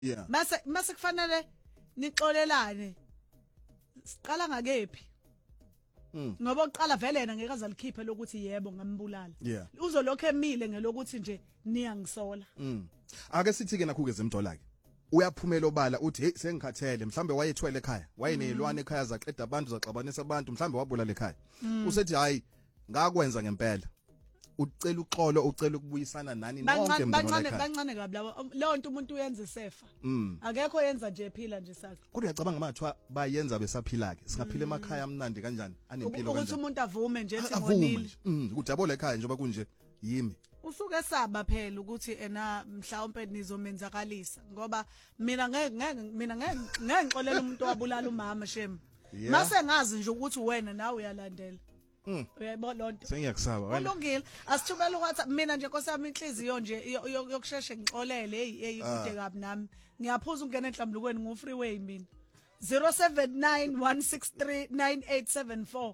Yeah. Mase kufanele nixolelane. Siqala ngakephi? Ngoba oqala vele yena ngeke azalikhiphe lokuthi yebo ngambulala. Yeah. Uzolokho emile ngelokuthi nje niyangisola. Ake sithi ke nakho ke zemdola ke. Uyaphumela obala uthi hey sengikhathele mhlambe wayethwele ekhaya wayenelwane ekhaya zaqeda abantu zaxabanisa abantu mhlambe wabulala ekhaya usethi hayi ngakwenza ngempela ucela uxolo ucela ukubuyisana nani nonke bancane kabi labo leyo nto umuntu uyenza isefa akekho yenza nje ephila nje sakhe kodwa uyacabanga mathwa bayenza besaphila ke singaphila emakhaya amnandi kanjani anempilo kanjani ukuthi umuntu avume nje ethi ngonile kujabule ekhaya njengoba kunje yimi usuke esaba phela ukuthi ena mhlawumbe nizomenzakalisa ngoba mina ngeke ngixolela umuntu wabulala umama shem mase ngazi nje ukuthi wena nawe uyalandela uyayibona lonto sengiyakusaba wena kulungile asithumela ukuthi mina nje nkosami inhliziyo nje yokusheshe ngixolele hey kude kabi nami ngiyaphuza ukungena enhlambulukweni ngo-freeway mina 0791639874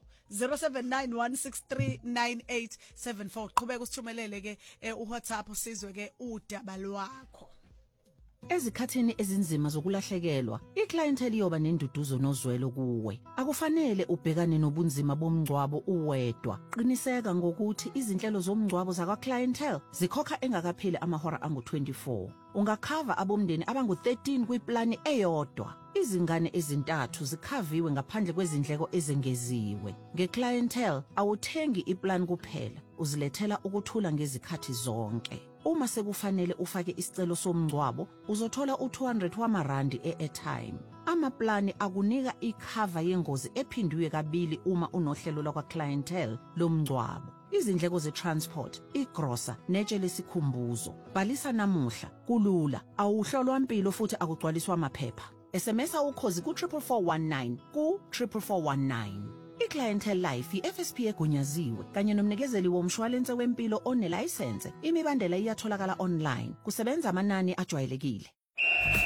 0791639874 qhubeka usithumelele ke uWhatsApp usizwe ke udaba lwakho Ezikhathini ezinzima zokulahlekelwa, iclientele iyoba nenduduzo nozwelo kuwe. Akufanele ubhekane nobunzima bomngcwabo uwedwa. Qiniseka ngokuthi izinhlelo zomngcwabo zakwa-clientele zikhokha engakapheli amahora angu-24. Ungakhava abomndeni abangu-13 kwiplani eyodwa. Izingane ezintathu zikhaviwe ngaphandle kwezindleko ezengeziwe. Nge-clientele awuthengi iplan kuphela, uzilethela ukuthula ngezikhathi zonke. Uma sekufanele ufake isicelo somngcwabo, uzothola u200 wamarandi e-airtime. Amaplani akunika ikhava yengozi ephindiwe kabili uma unohlelo lakwa-clientele lomngcwabo. Izindleko ze-transport, igrosa, netshe lesikhumbuzo. Bhalisa namuhla, kulula, awuhlolwa impilo futhi akugcwaliswa amaphepha. SMSa ukhozi ku-44419 ku-44419. I-Clientele Life i-FSP egunyaziwe kanye nomnikezeli womshwalense wempilo onelayisense. Imibandela iyatholakala online. Kusebenza amanani ajwayelekile.